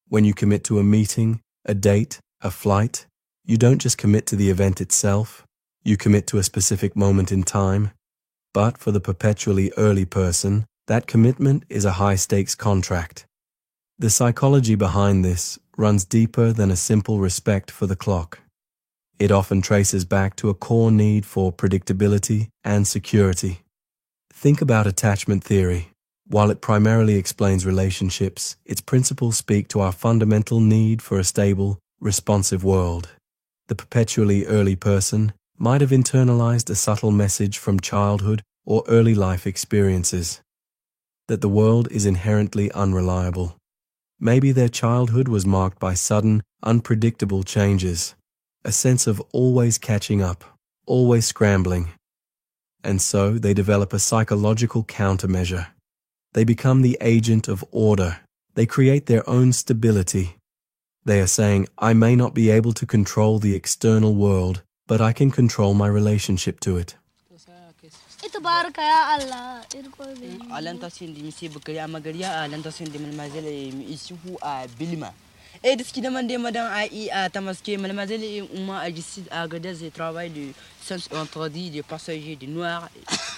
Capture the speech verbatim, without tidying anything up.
When you commit to a meeting, a date, a flight, you don't just commit to the event itself, you commit to a specific moment in time. But for the perpetually early person, that commitment is a high-stakes contract. The psychology behind this runs deeper than a simple respect for the clock. It often traces back to a core need for predictability and security. Think about attachment theory. While it primarily explains relationships, its principles speak to our fundamental need for a stable, responsive world. The perpetually early person might have internalized a subtle message from childhood or early life experiences that the world is inherently unreliable. Maybe their childhood was marked by sudden, unpredictable changes, a sense of always catching up, always scrambling. And so they develop a psychological countermeasure. They become the agent of order. They create their own stability. They are saying, I may not be able to control the external world, but I can control my relationship to it. تبارك يا الله ألن تصين دي مسي بكري أما غريا ألن تصين دي من مازال يسوه بلما إيه دس كده من دي مدام أي تمسكي من مازال أما أجسد أقدر زي travail du sens interdit des passagers des noirs